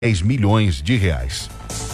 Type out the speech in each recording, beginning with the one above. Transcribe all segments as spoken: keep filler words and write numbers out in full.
dez milhões de reais.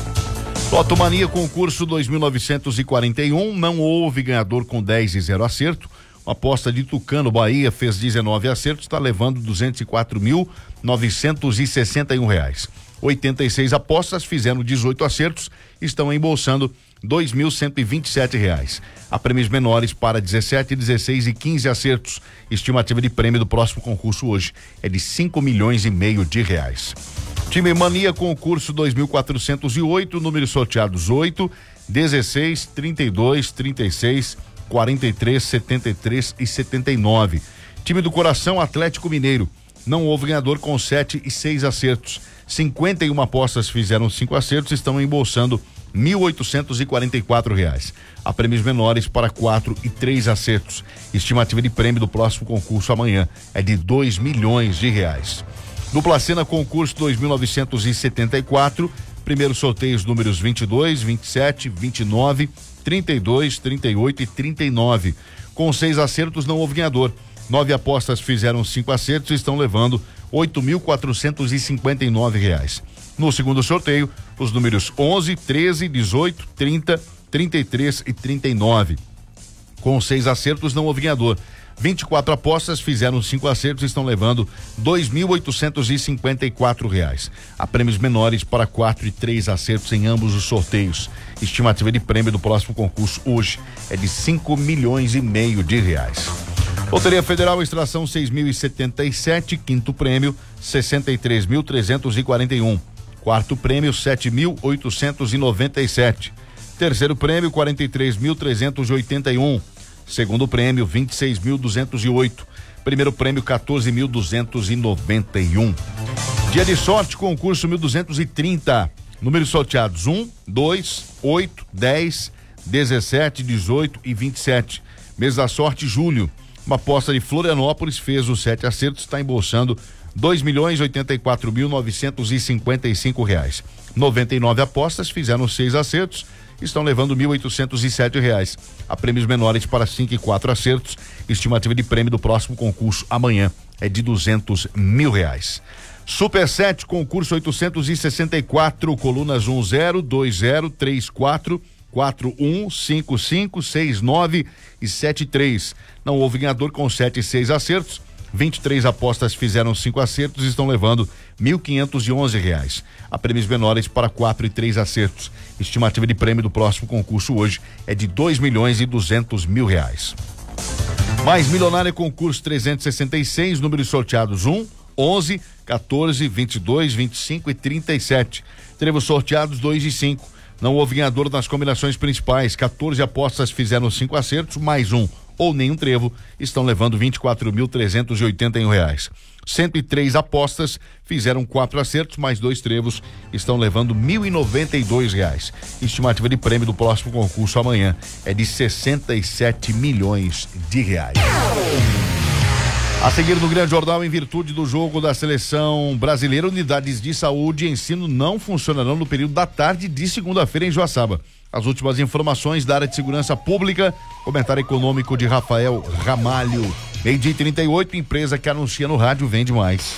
Lotomania concurso dois mil novecentos e quarenta e um, não houve ganhador com dez e zero acerto. Uma aposta de Tucano, Bahia, fez dezenove acertos, está levando duzentos e quatro mil novecentos e sessenta e um reais. oitenta e seis apostas fizeram dezoito acertos, estão embolsando dois mil cento e vinte e sete reais. Há prêmios menores para dezessete, dezesseis e quinze acertos. Estimativa de prêmio do próximo concurso hoje é de cinco milhões e meio de reais. Time Mania concurso dois mil quatrocentos e oito, números sorteados oito, dezesseis, trinta e dois, trinta e seis, quarenta e três, setenta e três e setenta e nove. Time do Coração Atlético Mineiro, não houve ganhador com sete e seis acertos. cinquenta e uma apostas fizeram cinco acertos, estão embolsando mil oitocentos e quarenta e quatro reais. Há prêmios menores para quatro e três acertos. Estimativa de prêmio do próximo concurso amanhã é de dois milhões de reais. Dupla Cena concurso dois mil novecentos e setenta e quatro, primeiros sorteios números vinte e dois, vinte e sete, vinte e nove, trinta e dois, trinta e oito e trinta e nove. Com seis acertos não houve ganhador. Nove apostas fizeram cinco acertos e estão levando oito mil quatrocentos e cinquenta e nove reais. No segundo sorteio, os números onze, treze, dezoito, trinta, trinta e três e trinta e nove. Com seis acertos não houve ganhador. vinte e quatro apostas fizeram cinco acertos e estão levando dois mil oitocentos e cinquenta e quatro reais. Há prêmios menores para quatro e três acertos em ambos os sorteios. Estimativa de prêmio do próximo concurso hoje é de cinco milhões e meio de reais. Loteria Federal, extração seis mil e setenta e sete, quinto prêmio sessenta e três mil trezentos e quarenta e um, quarto prêmio sete mil oitocentos e noventa e sete, terceiro prêmio quarenta e três mil trezentos e oitenta e um, segundo prêmio vinte e seis mil duzentos e oito, primeiro prêmio quatorze mil duzentos e noventa e um. Dia de sorte, concurso mil duzentos e trinta, números sorteados um, dois, oito, dez, dezessete, dezoito e vinte e sete. Mês da sorte, julho. Uma aposta de Florianópolis fez os sete acertos, está embolsando dois milhões oitenta e quatro mil novecentos e cinquenta e cinco reais. noventa e nove apostas fizeram seis acertos, estão levando mil oitocentos e sete reais. Há prêmios menores para cinco e quatro acertos. Estimativa de prêmio do próximo concurso amanhã é de duzentos mil reais. Super sete, concurso oitocentos e sessenta e quatro, colunas um zero, dois zero, três quatro, quatro um, cinco cinco, seis nove e sete três. Não houve ganhador com sete e seis acertos. vinte e três apostas fizeram cinco acertos e estão levando mil quinhentos e onze reais. Há prêmios menores para quatro e três acertos. Estimativa de prêmio do próximo concurso hoje é de dois milhões e duzentos mil reais. Mais Milionária concurso trezentos e sessenta e seis, números sorteados um, onze, quatorze, vinte e dois, vinte e cinco e trinta e sete. Teremos sorteados dois e cinco. Não houve ganhador nas combinações principais. quatorze apostas fizeram cinco acertos, mais um ou nenhum trevo, estão levando vinte e quatro mil trezentos e oitenta e um reais. cento e três apostas fizeram quatro acertos, mais dois trevos, estão levando mil e noventa e dois reais. Estimativa de prêmio do próximo concurso amanhã é de sessenta e sete milhões de reais. A seguir no Grande Jornal, em virtude do jogo da seleção brasileira, unidades de saúde e ensino não funcionarão no período da tarde de segunda-feira em Joaçaba. As últimas informações da área de segurança pública, comentário econômico de Rafael Ramalho. Meio-dia e trinta e oito, empresa que anuncia no rádio vende mais.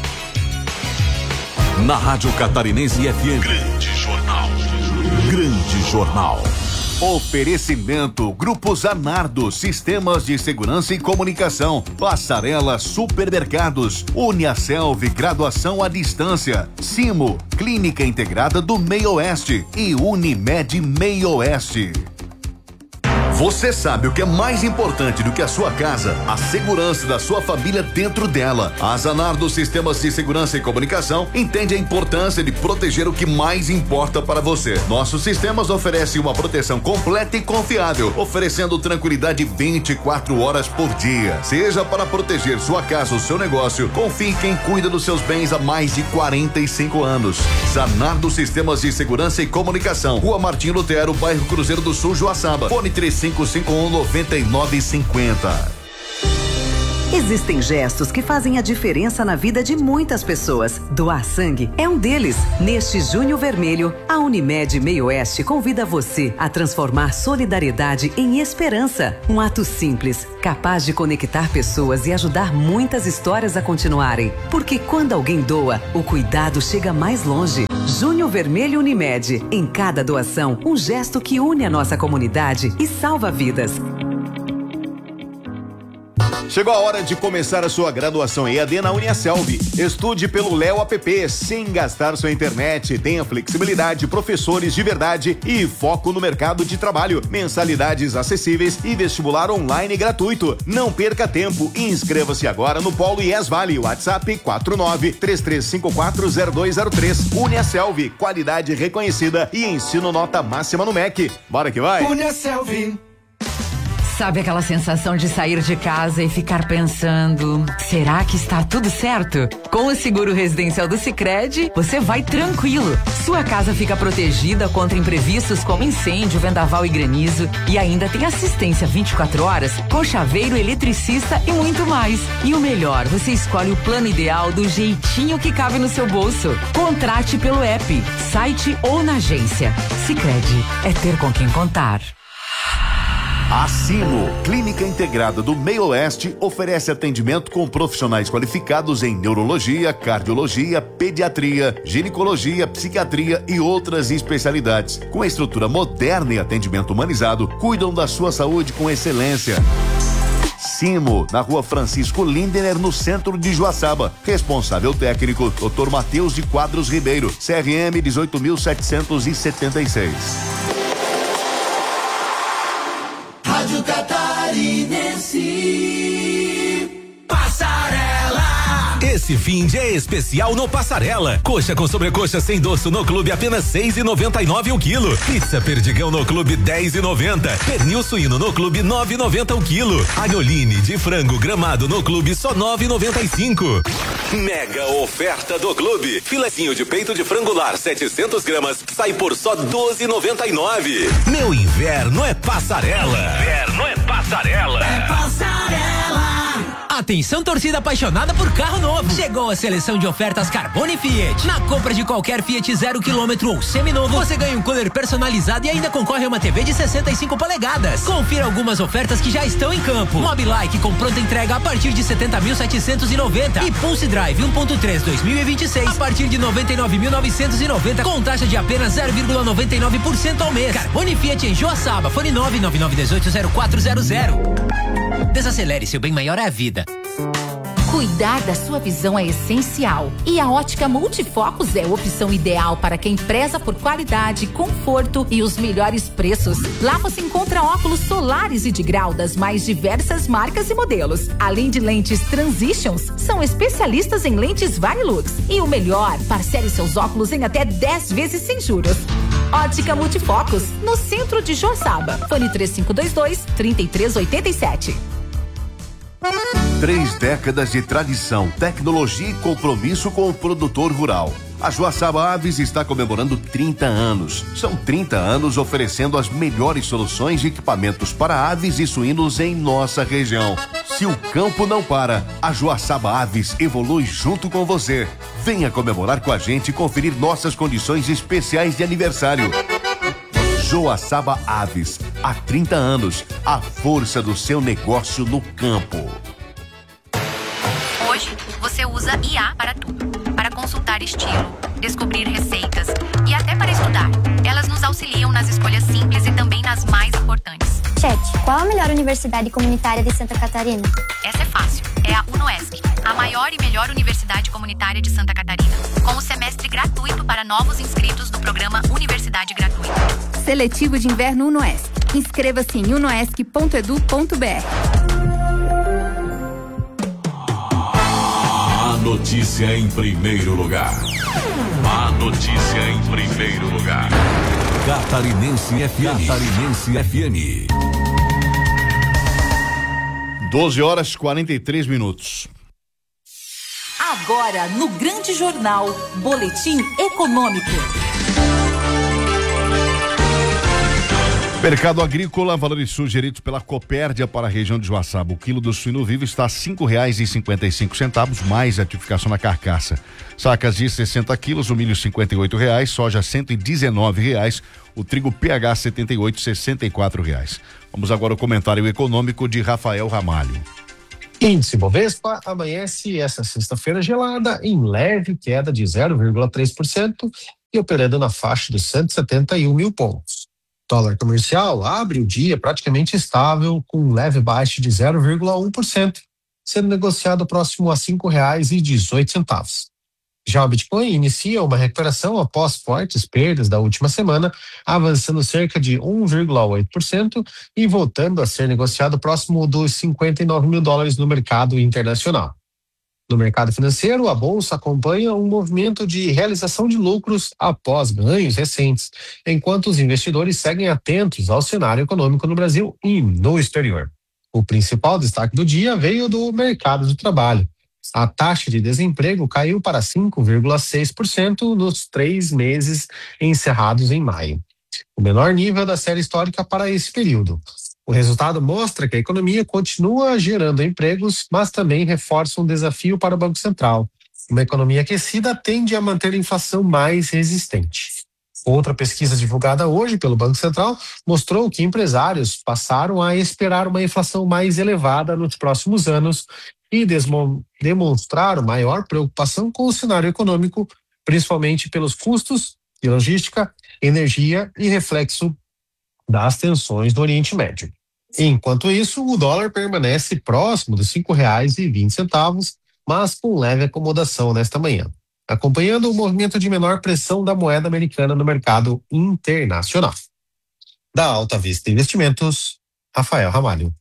Na Rádio Catarinense F M. Grande Jornal. Grande Jornal. Oferecimento Grupo Zanardo, Sistemas de Segurança e Comunicação, Passarela Supermercados, Uniaselv, Graduação à Distância, Simo, Clínica Integrada do Meio Oeste e Unimed Meio Oeste. Você sabe o que é mais importante do que a sua casa? A segurança da sua família dentro dela. A Zanardo Sistemas de Segurança e Comunicação entende a importância de proteger o que mais importa para você. Nossos sistemas oferecem uma proteção completa e confiável, oferecendo tranquilidade vinte e quatro horas por dia. Seja para proteger sua casa ou seu negócio, confie em quem cuida dos seus bens há mais de quarenta e cinco anos. Zanardo Sistemas de Segurança e Comunicação, Rua Martim Lutero, bairro Cruzeiro do Sul, Joaçaba. Fone três cinco cinco um, nove nove cinco zero. Existem gestos que fazem a diferença na vida de muitas pessoas. Doar sangue é um deles. Neste Junho Vermelho, a Unimed Meio Oeste convida você a transformar solidariedade em esperança. Um ato simples, capaz de conectar pessoas e ajudar muitas histórias a continuarem. Porque quando alguém doa, o cuidado chega mais longe. Junho Vermelho Unimed. Em cada doação, um gesto que une a nossa comunidade e salva vidas. Chegou a hora de começar a sua graduação em E A D na Uniaselv. Estude pelo Léo App, sem gastar sua internet. Tenha flexibilidade, professores de verdade e foco no mercado de trabalho. Mensalidades acessíveis e vestibular online gratuito. Não perca tempo. Inscreva-se agora no Polo I E S Vale. WhatsApp quatro nove três três cinco quatro zero dois zero três. Uniaselv, qualidade reconhecida e ensino nota máxima no M E C. Bora que vai! Uniaselv. Sabe aquela sensação de sair de casa e ficar pensando, será que está tudo certo? Com o seguro residencial do Sicredi, você vai tranquilo. Sua casa fica protegida contra imprevistos como incêndio, vendaval e granizo, e ainda tem assistência vinte e quatro horas, com chaveiro, eletricista e muito mais. E o melhor, você escolhe o plano ideal do jeitinho que cabe no seu bolso. Contrate pelo app, site ou na agência. Sicredi, é ter com quem contar. A Simo, Clínica Integrada do Meio Oeste, oferece atendimento com profissionais qualificados em neurologia, cardiologia, pediatria, ginecologia, psiquiatria e outras especialidades. Com estrutura moderna e atendimento humanizado, cuidam da sua saúde com excelência. Simo, na Rua Francisco Lindener, no centro de Joaçaba. Responsável técnico, doutor Matheus de Quadros Ribeiro, C R M dezoito mil setecentos e setenta e seis. Rádio Catarinense. Passarela. Esse fim de é especial no Passarela. Coxa com sobrecoxa sem doço no clube apenas seis e noventa e nove o quilo. Pizza perdigão no clube dez e noventa. Pernil suíno no clube nove e noventa o quilo. Agnoline de frango gramado no clube só nove e noventa e cinco. Mega oferta do clube. Filezinho de peito de frango lar setecentos gramas sai por só doze e noventa e nove. Meu inverno é Passarela. Inverno é Passarela. É Passarela. Atenção, torcida apaixonada por carro novo. Chegou a seleção de ofertas Carbone Fiat. Na compra de qualquer Fiat zero quilômetro ou seminovo, você ganha um cooler personalizado e ainda concorre a uma T V de sessenta e cinco polegadas. Confira algumas ofertas que já estão em campo. Mobilike com pronta entrega a partir de setenta mil setecentos e noventa e Pulse Drive um ponto três dois mil e vinte e seis a partir de noventa e nove mil novecentos e noventa com taxa de apenas zero vírgula noventa e nove por cento ao mês. Carbone Fiat em Joaçaba. Fone nove nove nove um oito zero quatro zero zero. Desacelere, seu bem maior é a vida. Cuidar da sua visão é essencial e a Ótica Multifocos é a opção ideal para quem preza por qualidade, conforto e os melhores preços. Lá você encontra óculos solares e de grau das mais diversas marcas e modelos. Além de lentes Transitions, são especialistas em lentes Varilux. E o melhor, parcele seus óculos em até dez vezes sem juros. Ótica Multifocos, no centro de Joaçaba. Fone três cinco dois dois, três três oito sete. Três décadas de tradição, tecnologia e compromisso com o produtor rural. A Joaçaba Aves está comemorando trinta anos. São trinta anos oferecendo as melhores soluções de equipamentos para aves e suínos em nossa região. Se o campo não para, a Joaçaba Aves evolui junto com você. Venha comemorar com a gente e conferir nossas condições especiais de aniversário. Joaçaba Aves, há trinta anos, a força do seu negócio no campo. Hoje, você usa I A para tudo. Para consultar estilo, descobrir receitas e até para estudar. Elas nos auxiliam nas escolhas simples e também nas mais importantes. Chat, qual a melhor universidade comunitária de Santa Catarina? Essa é fácil. É a UNOESC, a maior e melhor universidade comunitária de Santa Catarina, com o semestre gratuito para novos inscritos do programa Universidade Gratuita. Seletivo de Inverno UNOESC. Inscreva-se em unoesc ponto edu ponto br. A notícia em primeiro lugar. A notícia em primeiro lugar. Catarinense F M. Catarinense F M. doze horas e quarenta e três minutos. Agora, no Grande Jornal, Boletim Econômico. Mercado agrícola, valores sugeridos pela Copérdia para a região de Joaçaba. O quilo do suíno vivo está a cinco reais e cinquenta e cinco centavos, mais a tipificação na carcaça. Sacas de sessenta quilos, o milho cinquenta e oito reais, soja cento e dezenove reais, o trigo P H setenta e oito, sessenta e quatro reais. Vamos agora ao comentário econômico de Rafael Ramalho. Índice Bovespa amanhece essa sexta-feira gelada em leve queda de zero vírgula três por cento e operando na faixa dos cento e setenta e um mil pontos. Dólar comercial abre o dia praticamente estável, com leve baixa de zero vírgula um por cento, sendo negociado próximo a cinco reais e dezoito centavos. Já o Bitcoin inicia uma recuperação após fortes perdas da última semana, avançando cerca de um vírgula oito por cento e voltando a ser negociado próximo dos cinquenta e nove mil dólares no mercado internacional. No mercado financeiro, a Bolsa acompanha um movimento de realização de lucros após ganhos recentes, enquanto os investidores seguem atentos ao cenário econômico no Brasil e no exterior. O principal destaque do dia veio do mercado de trabalho. A taxa de desemprego caiu para cinco vírgula seis por cento nos três meses encerrados em maio, o menor nível da série histórica para esse período. O resultado mostra que a economia continua gerando empregos, mas também reforça um desafio para o Banco Central. Uma economia aquecida tende a manter a inflação mais resistente. Outra pesquisa divulgada hoje pelo Banco Central mostrou que empresários passaram a esperar uma inflação mais elevada nos próximos anos e desmo- demonstraram maior preocupação com o cenário econômico, principalmente pelos custos de logística, energia e reflexo das tensões do Oriente Médio. Enquanto isso, o dólar permanece próximo dos cinco reais e vinte centavos, mas com leve acomodação nesta manhã, acompanhando o movimento de menor pressão da moeda americana no mercado internacional. Da Alta Vista Investimentos, Rafael Ramalho.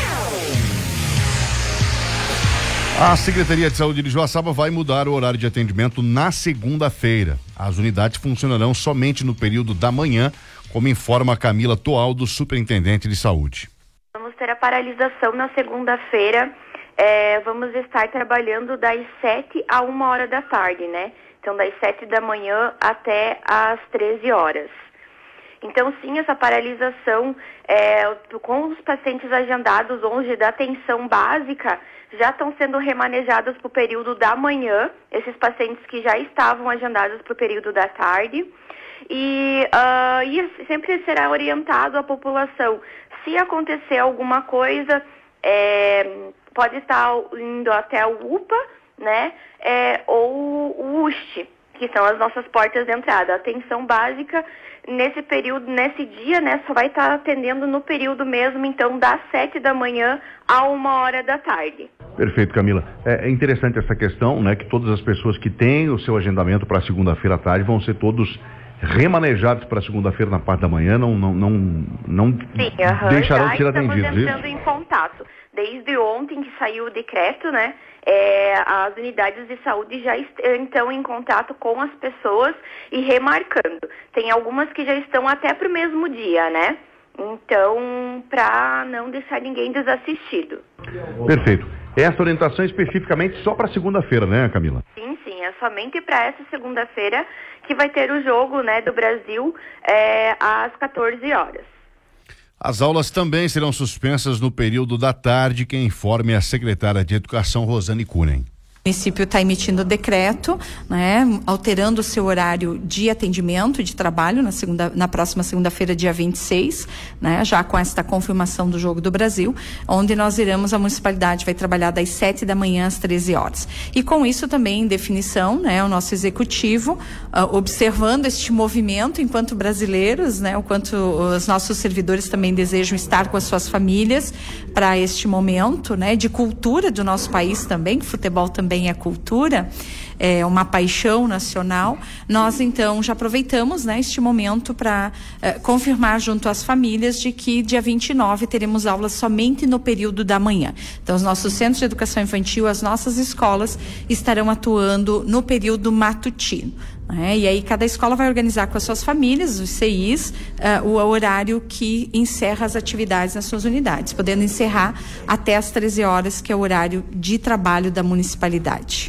A Secretaria de Saúde de Joaçaba vai mudar o horário de atendimento na segunda-feira. As unidades funcionarão somente no período da manhã, como informa Camila Toaldo, superintendente de saúde. Vamos ter a paralisação na segunda-feira, é, vamos estar trabalhando das sete a uma hora da tarde, né? Então, das sete da manhã até às treze horas. Então, sim, essa paralisação é, com os pacientes agendados hoje da atenção básica já estão sendo remanejados para o período da manhã, esses pacientes que já estavam agendados para o período da tarde. E, uh, e sempre será orientado a população. Se acontecer alguma coisa, é, pode estar indo até o U P A, né, é, ou o U S T, que são as nossas portas de entrada. A atenção básica, nesse período, nesse dia, né, só vai estar atendendo no período mesmo, então, das sete da manhã a uma hora da tarde. Perfeito, Camila. É, é interessante essa questão, né, que todas as pessoas que têm o seu agendamento para segunda-feira à tarde vão ser todos remanejados para segunda-feira na parte da manhã, não, não, não, não Sim, uhum, deixarão de ser atendidos. Estamos entrando em contato. Desde ontem que saiu o decreto, né, é, as unidades de saúde já estão em contato com as pessoas e remarcando. Tem algumas que já estão até para o mesmo dia, né? Então, para não deixar ninguém desassistido. Perfeito. Essa orientação é especificamente só para segunda-feira, né, Camila? Sim, sim, é somente para essa segunda-feira que vai ter o jogo, né, do Brasil é, às quatorze horas. As aulas também serão suspensas no período da tarde, quem informe é a secretária de Educação, Rosane Kunen. O município está emitindo decreto, né, alterando o seu horário de atendimento, de trabalho na, segunda, na próxima segunda-feira, dia vinte e seis, né, já com esta confirmação do Jogo do Brasil, onde nós iremos, a municipalidade vai trabalhar das sete da manhã às treze horas. E com isso também, em definição, né, o nosso executivo, uh, observando este movimento enquanto brasileiros, né, o quanto os nossos servidores também desejam estar com as suas famílias para este momento, né, de cultura do nosso país também, futebol também é cultura, é uma paixão nacional. Nós então já aproveitamos, né, este momento para uh, confirmar junto às famílias de que dia vinte e nove teremos aulas somente no período da manhã. Então os nossos centros de educação infantil, as nossas escolas estarão atuando no período matutino. É, e aí cada escola vai organizar com as suas famílias, os C Is, uh, o horário que encerra as atividades nas suas unidades, podendo encerrar até às treze horas, que é o horário de trabalho da municipalidade.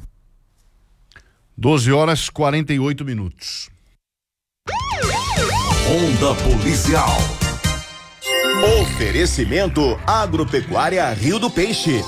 doze horas e quarenta e oito minutos. Onda Policial. Oferecimento Agropecuária Rio do Peixe.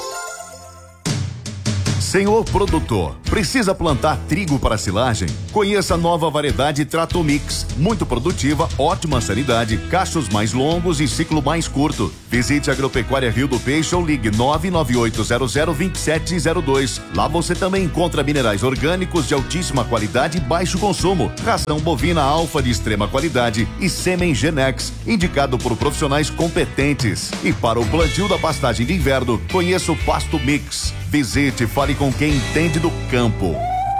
Senhor produtor, precisa plantar trigo para silagem? Conheça a nova variedade Tratomix, muito produtiva, ótima sanidade, cachos mais longos e ciclo mais curto. Visite a Agropecuária Rio do Peixe ou ligue nove nove oito zero zero dois sete zero dois. Lá você também encontra minerais orgânicos de altíssima qualidade e baixo consumo, ração bovina alfa de extrema qualidade e sêmen Genex, indicado por profissionais competentes. E para o plantio da pastagem de inverno, conheça o Pasto Mix. Visite e fale com quem entende do campo.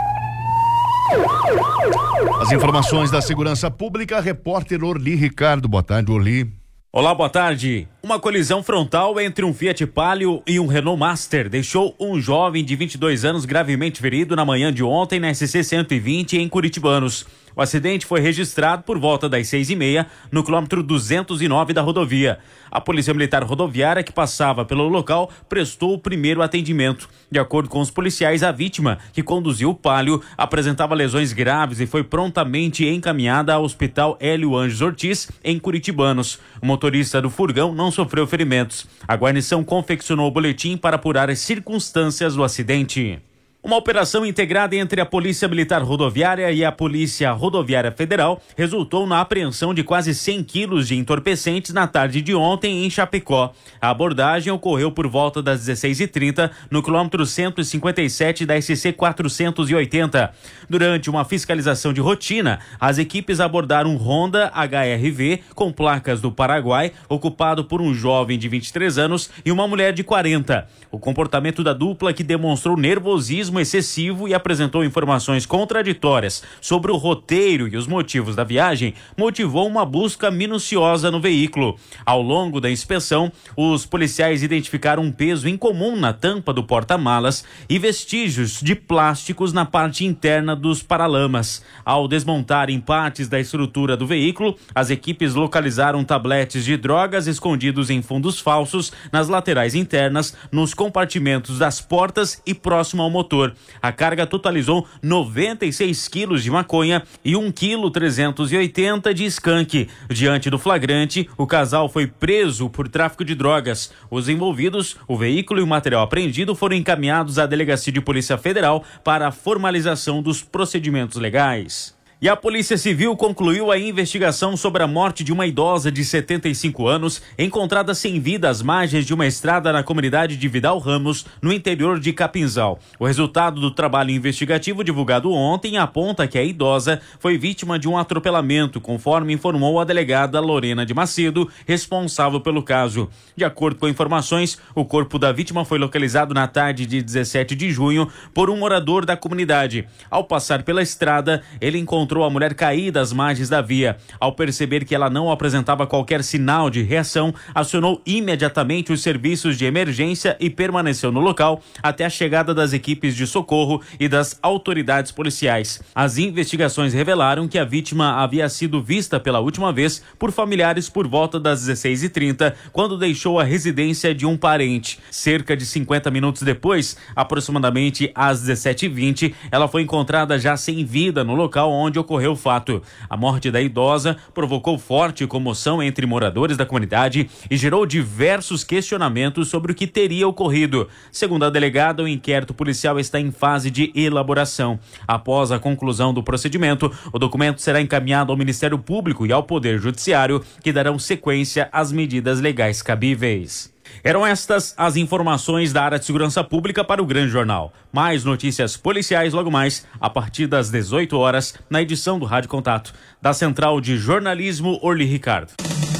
As informações da segurança pública, repórter Orli Ricardo. Boa tarde, Orli. Olá, boa tarde. Uma colisão frontal entre um Fiat Palio e um Renault Master deixou um jovem de vinte e dois anos gravemente ferido na manhã de ontem na S C cento e vinte em Curitibanos. O acidente foi registrado por volta das seis e meia no quilômetro duzentos e nove da rodovia. A Polícia Militar Rodoviária, que passava pelo local, prestou o primeiro atendimento. De acordo com os policiais, a vítima, que conduziu o Palio, apresentava lesões graves e foi prontamente encaminhada ao Hospital Hélio Anjos Ortiz, em Curitibanos. O motorista do furgão não sofreu ferimentos. A guarnição confeccionou o boletim para apurar as circunstâncias do acidente. Uma operação integrada entre a Polícia Militar Rodoviária e a Polícia Rodoviária Federal resultou na apreensão de quase cem quilos de entorpecentes na tarde de ontem em Chapecó. A abordagem ocorreu por volta das dezesseis e trinta no quilômetro cento e cinquenta e sete da S C quatrocentos e oitenta. Durante uma fiscalização de rotina, as equipes abordaram um Honda H R V com placas do Paraguai, ocupado por um jovem de vinte e três anos e uma mulher de quarenta. O comportamento da dupla, que demonstrou nervosismo excessivo e apresentou informações contraditórias sobre o roteiro e os motivos da viagem, motivou uma busca minuciosa no veículo. Ao longo da inspeção, os policiais identificaram um peso incomum na tampa do porta-malas e vestígios de plásticos na parte interna dos paralamas. Ao desmontarem partes da estrutura do veículo, as equipes localizaram tabletes de drogas escondidos em fundos falsos nas laterais internas, nos compartimentos das portas e próximo ao motor. A carga totalizou noventa e seis quilos de maconha e um vírgula trezentos e oitenta quilos de skunk. Diante do flagrante, o casal foi preso por tráfico de drogas. Os envolvidos, o veículo e o material apreendido foram encaminhados à Delegacia de Polícia Federal para a formalização dos procedimentos legais. E a Polícia Civil concluiu a investigação sobre a morte de uma idosa de setenta e cinco anos, encontrada sem vida às margens de uma estrada na comunidade de Vidal Ramos, no interior de Capinzal. O resultado do trabalho investigativo divulgado ontem aponta que a idosa foi vítima de um atropelamento, conforme informou a delegada Lorena de Macedo, responsável pelo caso. De acordo com informações, o corpo da vítima foi localizado na tarde de dezessete de junho por um morador da comunidade. Ao passar pela estrada, ele encontrou encontrou a mulher caída às margens da via. Ao perceber que ela não apresentava qualquer sinal de reação, acionou imediatamente os serviços de emergência e permaneceu no local até a chegada das equipes de socorro e das autoridades policiais. As investigações revelaram que a vítima havia sido vista pela última vez por familiares por volta das dezesseis e trinta, quando deixou a residência de um parente. Cerca de cinquenta minutos depois, aproximadamente às dezessete e vinte, ela foi encontrada já sem vida no local onde ocorreu o fato. A morte da idosa provocou forte comoção entre moradores da comunidade e gerou diversos questionamentos sobre o que teria ocorrido. Segundo a delegada, o inquérito policial está em fase de elaboração. Após a conclusão do procedimento, o documento será encaminhado ao Ministério Público e ao Poder Judiciário, que darão sequência às medidas legais cabíveis. Eram estas as informações da área de segurança pública para o Grande Jornal. Mais notícias policiais logo mais, a partir das dezoito horas, na edição do Rádio Contato, da Central de Jornalismo Orli Ricardo.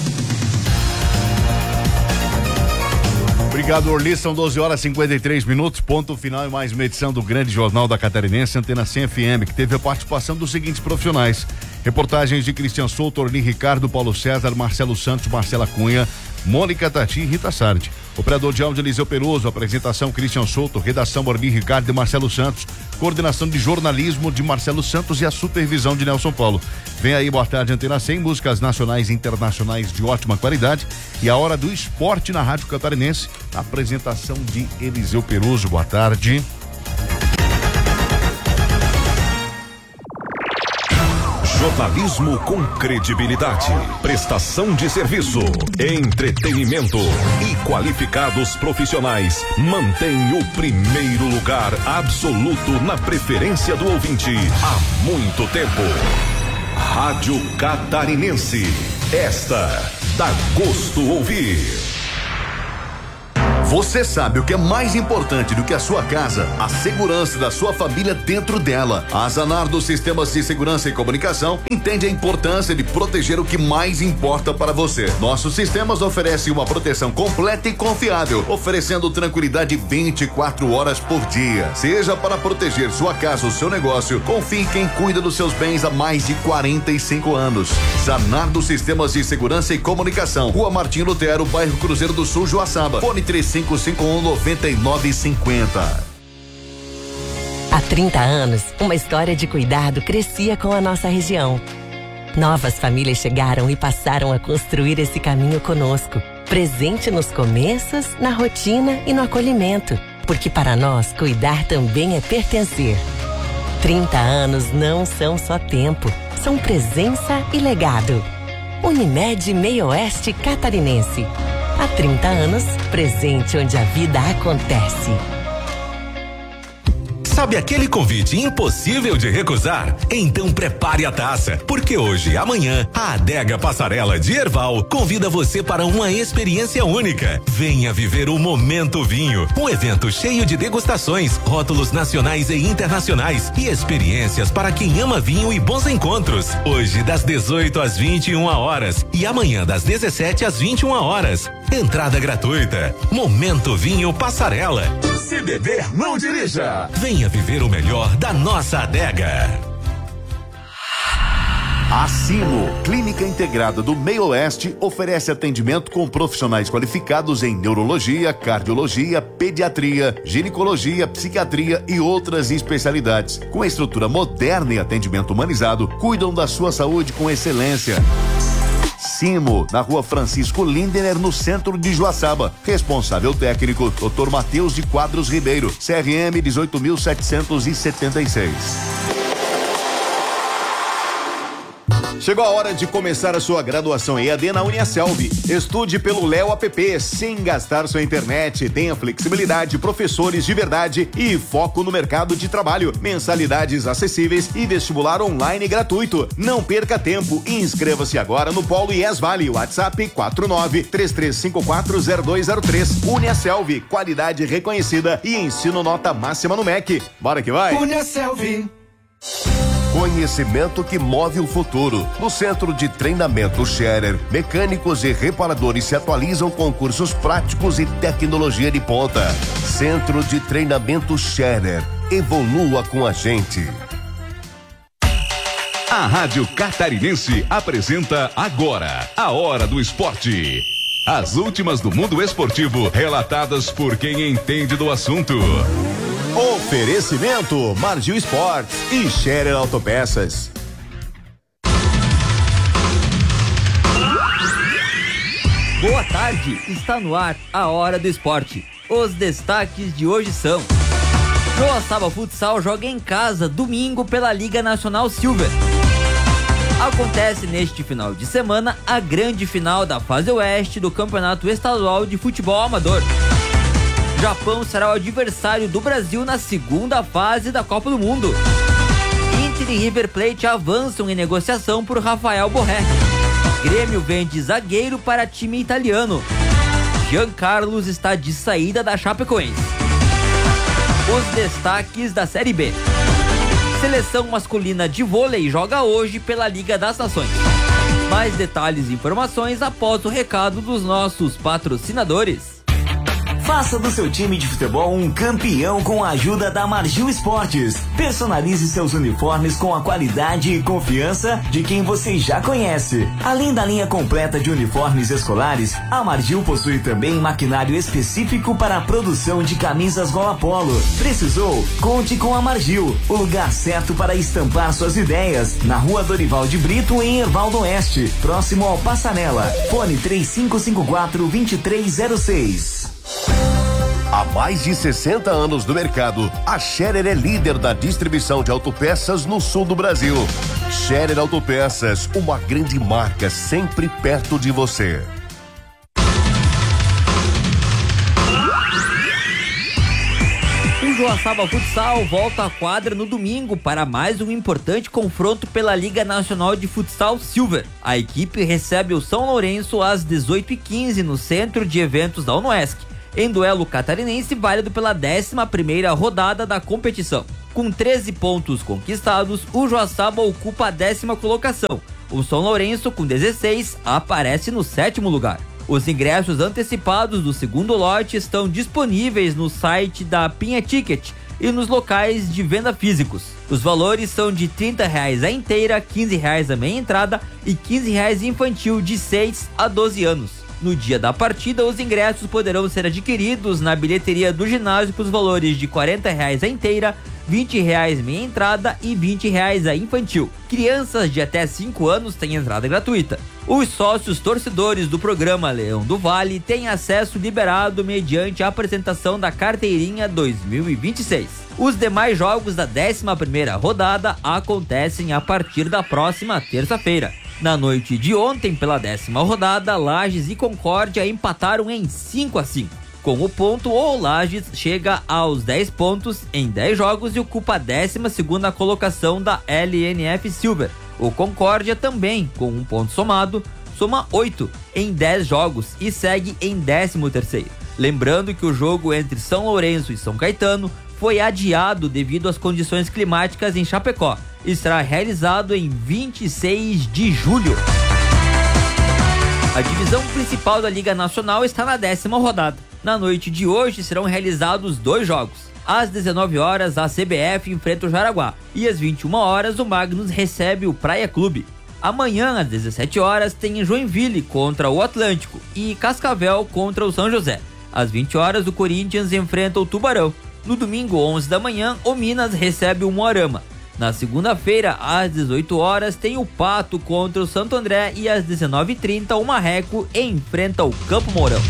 Obrigado, Orli. São doze horas e cinquenta e três minutos, ponto final em mais uma edição do Grande Jornal da Catarinense, Antena cem F M, que teve a participação dos seguintes profissionais. Reportagens de Cristian Souto, Orli Ricardo, Paulo César, Marcelo Santos, Marcela Cunha, Mônica Tati e Rita Sardi. Operador de áudio Eliseu Peroso, apresentação Cristian Souto, redação Orli Ricardo e Marcelo Santos, coordenação de jornalismo de Marcelo Santos e a supervisão de Nelson Paulo. Vem aí, boa tarde, Antena cem, músicas nacionais e internacionais de ótima qualidade e a hora do esporte na Rádio Catarinense, apresentação de Eliseu Peroso. Boa tarde. Jornalismo com credibilidade, prestação de serviço, entretenimento e qualificados profissionais mantém o primeiro lugar absoluto na preferência do ouvinte há muito tempo. Rádio Catarinense, esta dá gosto ouvir. Você sabe o que é mais importante do que a sua casa? A segurança da sua família dentro dela. A Zanardo Sistemas de Segurança e Comunicação entende a importância de proteger o que mais importa para você. Nossos sistemas oferecem uma proteção completa e confiável, oferecendo tranquilidade vinte e quatro horas por dia. Seja para proteger sua casa ou seu negócio, confie em quem cuida dos seus bens há mais de quarenta e cinco anos. Zanardo Sistemas de Segurança e Comunicação, Rua Martim Lutero, bairro Cruzeiro do Sul, Joaçaba. Fone três cinco cinco um nove nove cinco zero. Há trinta anos, uma história de cuidado crescia com a nossa região. Novas famílias chegaram e passaram a construir esse caminho conosco, presente nos começos, na rotina e no acolhimento, porque para nós cuidar também é pertencer. trinta anos não são só tempo, são presença e legado. Unimed Meio Oeste Catarinense. Há trinta anos, presente onde a vida acontece. Sabe aquele convite impossível de recusar? Então prepare a taça, porque hoje e amanhã a Adega Passarela de Herval convida você para uma experiência única. Venha viver o Momento Vinho, um evento cheio de degustações, rótulos nacionais e internacionais e experiências para quem ama vinho e bons encontros. Hoje das dezoito às vinte e uma horas e amanhã das dezessete às vinte e uma horas. Entrada gratuita. Momento Vinho Passarela. Se beber, não dirija. Venha viver o melhor da nossa adega. A Simo, Clínica Integrada do Meio Oeste, oferece atendimento com profissionais qualificados em neurologia, cardiologia, pediatria, ginecologia, psiquiatria e outras especialidades. Com estrutura moderna e atendimento humanizado, cuidam da sua saúde com excelência. Simo, na Rua Francisco Lindener, no centro de Joaçaba. Responsável técnico, doutor Matheus de Quadros Ribeiro, C R M dezoito mil setecentos e setenta e seis. Chegou a hora de começar a sua graduação em E A D na Uniaselv. Estude pelo Léo App, sem gastar sua internet. Tenha flexibilidade, professores de verdade e foco no mercado de trabalho. Mensalidades acessíveis e vestibular online gratuito. Não perca tempo e inscreva-se agora no Polo I E S Vale. WhatsApp quatro nove três três cinco quatro zero dois zero três. Uniaselv, qualidade reconhecida e ensino nota máxima no M E C. Bora que vai! Uniaselv. Conhecimento que move o futuro. No Centro de Treinamento Scherer, mecânicos e reparadores se atualizam com cursos práticos e tecnologia de ponta. Centro de Treinamento Scherer. Evolua com a gente. A Rádio Catarinense apresenta agora a Hora do Esporte. As últimas do mundo esportivo, relatadas por quem entende do assunto. Oferecimento Margil Esportes e Scherer Autopeças. Boa tarde, está no ar a Hora do Esporte. Os destaques de hoje são: Joaçaba Futsal joga em casa domingo pela Liga Nacional Silver. Acontece neste final de semana a grande final da fase oeste do Campeonato Estadual de Futebol Amador. Japão será o adversário do Brasil na segunda fase da Copa do Mundo. Inter e River Plate avançam em negociação por Rafael Borré. Grêmio vende zagueiro para time italiano. Jean Carlos está de saída da Chapecoense. Os destaques da Série B. Seleção masculina de vôlei joga hoje pela Liga das Nações. Mais detalhes e informações após o recado dos nossos patrocinadores. Faça do seu time de futebol um campeão com a ajuda da Margil Esportes. Personalize seus uniformes com a qualidade e confiança de quem você já conhece. Além da linha completa de uniformes escolares, a Margil possui também maquinário específico para a produção de camisas gola polo. Precisou? Conte com a Margil, o lugar certo para estampar suas ideias. Na Rua Dorival de Brito, em Herval do Oeste, próximo ao Passarela. Fone três cinco cinco quatro dois três zero seis. Há mais de sessenta anos no mercado, a Scherer é líder da distribuição de autopeças no sul do Brasil. Scherer Autopeças, uma grande marca sempre perto de você. O Joaçaba Futsal volta à quadra no domingo para mais um importante confronto pela Liga Nacional de Futsal Silver. A equipe recebe o São Lourenço às dezoito e quinze no Centro de Eventos da UNOESC, em duelo catarinense válido pela décima primeira rodada da competição. Com treze pontos conquistados, o Joaçaba ocupa a décima colocação. O São Lourenço, com dezesseis, aparece no sétimo lugar. Os ingressos antecipados do segundo lote estão disponíveis no site da Pinha Ticket e nos locais de venda físicos. Os valores são de trinta reais a inteira, quinze reais a meia entrada e quinze reais infantil de seis a doze anos. No dia da partida, os ingressos poderão ser adquiridos na bilheteria do ginásio pelos valores de quarenta reais a inteira, vinte reais meia entrada e vinte reais a infantil. Crianças de até cinco anos têm entrada gratuita. Os sócios torcedores do programa Leão do Vale têm acesso liberado mediante a apresentação da carteirinha dois mil e vinte e seis. Os demais jogos da décima primeira rodada acontecem a partir da próxima terça-feira. Na noite de ontem, pela décima rodada, Lages e Concórdia empataram em cinco a cinco. Com o ponto, o Lages chega aos dez pontos em dez jogos e ocupa a décima segunda colocação da L N F Silver. O Concórdia também, com um ponto somado, soma oito em dez jogos e segue em décimo terceiro. Lembrando que o jogo entre São Lourenço e São Caetano foi adiado devido às condições climáticas em Chapecó e será realizado em vinte e seis de julho. A divisão principal da Liga Nacional está na décima rodada. Na noite de hoje serão realizados dois jogos. Às dezenove horas, a C B F enfrenta o Jaraguá e às vinte e uma horas, o Magnus recebe o Praia Clube. Amanhã, às dezessete horas, tem Joinville contra o Atlântico e Cascavel contra o São José. Às vinte horas, o Corinthians enfrenta o Tubarão. No domingo, onze da manhã, o Minas recebe o Moarama. Na segunda-feira, às dezoito horas, tem o Pato contra o Santo André e às dezenove e trinta, o Marreco enfrenta o Campo Mourão.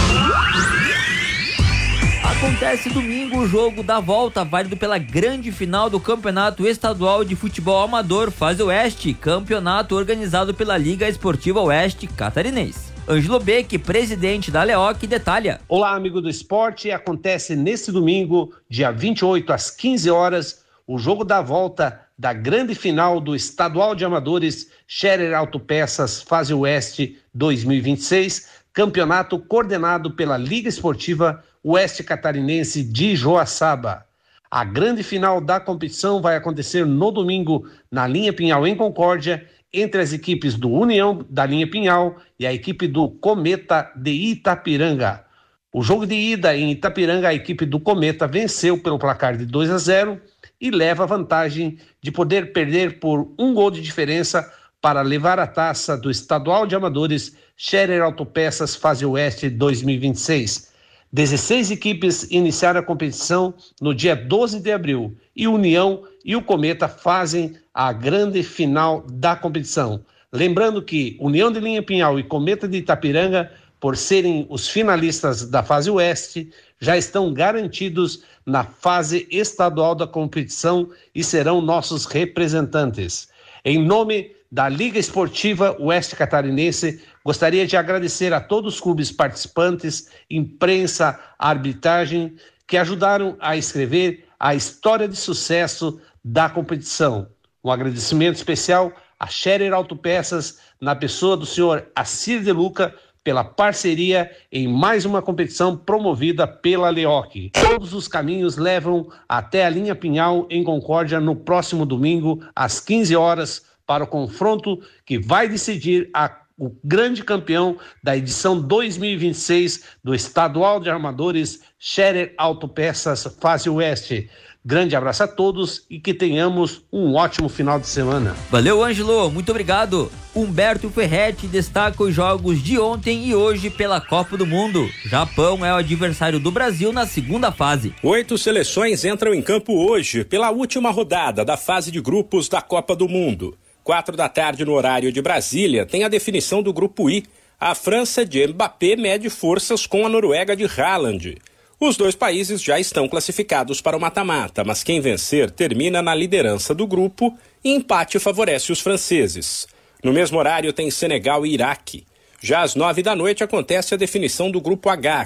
Acontece domingo o jogo da volta, válido pela grande final do Campeonato Estadual de Futebol Amador Fase Oeste, campeonato organizado pela Liga Esportiva Oeste Catarinense. Ângelo Beck, presidente da Leoc, detalha. Olá, amigo do esporte. Acontece neste domingo, dia vinte e oito, às quinze horas, o jogo da volta da grande final do Estadual de Amadores Scherer Autopeças Fase Oeste dois mil e vinte e seis, campeonato coordenado pela Liga Esportiva Oeste Catarinense de Joaçaba. A grande final da competição vai acontecer no domingo na linha Pinhal, em Concórdia, entre as equipes do União da linha Pinhal e a equipe do Cometa de Itapiranga. O jogo de ida em Itapiranga, a equipe do Cometa venceu pelo placar de dois a zero e leva a vantagem de poder perder por um gol de diferença para levar a taça do Estadual de Amadores Scherer Autopeças Fase Oeste dois mil e vinte e seis. dezesseis equipes iniciaram a competição no dia doze de abril e União e o Cometa fazem a grande final da competição. Lembrando que União de Linha Pinhal e Cometa de Itapiranga, por serem os finalistas da fase Oeste, já estão garantidos na fase estadual da competição e serão nossos representantes. Em nome da Liga Esportiva Oeste Catarinense, gostaria de agradecer a todos os clubes participantes, imprensa, arbitragem, que ajudaram a escrever a história de sucesso da competição. Um agradecimento especial a Scherer Autopeças, na pessoa do senhor Assir de Luca, pela parceria em mais uma competição promovida pela Leoc. Todos os caminhos levam até a linha Pinhal, em Concórdia, no próximo domingo, às quinze horas, para o confronto que vai decidir a, o grande campeão da edição dois mil e vinte e seis do Estadual de Armadores Scherer Autopeças Fase Oeste. Grande abraço a todos e que tenhamos um ótimo final de semana. Valeu, Ângelo, muito obrigado. Humberto Ferretti destaca os jogos de ontem e hoje pela Copa do Mundo. Japão é o adversário do Brasil na segunda fase. Oito seleções entram em campo hoje pela última rodada da fase de grupos da Copa do Mundo. Quatro da tarde no horário de Brasília tem a definição do grupo I. A França de Mbappé mede forças com a Noruega de Haaland. Os dois países já estão classificados para o mata-mata, mas quem vencer termina na liderança do grupo e empate favorece os franceses. No mesmo horário tem Senegal e Iraque. Já às nove da noite acontece a definição do grupo H,